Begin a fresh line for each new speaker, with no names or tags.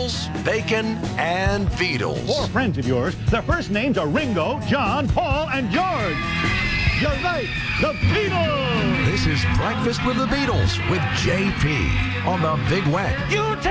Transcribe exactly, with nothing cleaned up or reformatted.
Beatles, bacon, and Beatles.
Four friends of yours. Their first names are Ringo, John, Paul, and George. You're right, the Beatles!
This is Breakfast with the Beatles with J P on the Big Wet.
You